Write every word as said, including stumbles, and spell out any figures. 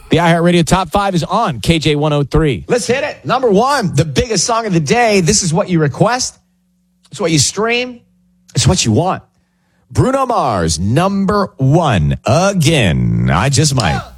The iHeartRadio Top five is on K J one oh three. Let's hit it. Number one, the biggest song of the day. This is what you request. It's what you stream. It's what you want. Bruno Mars, number one. Again. I just might.